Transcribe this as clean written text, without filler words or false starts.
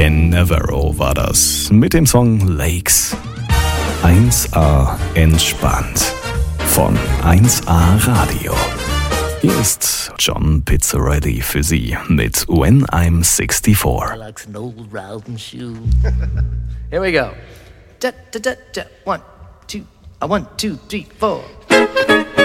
Ken Navarro war das mit dem Song Lakes. 1A entspannt von 1A Radio. Hier ist John Pizzarelli für Sie mit When I'm 64. I like an old riding shoe. Here we go. Da, da, da, da. 1, 2, 1, 2, 3, 4.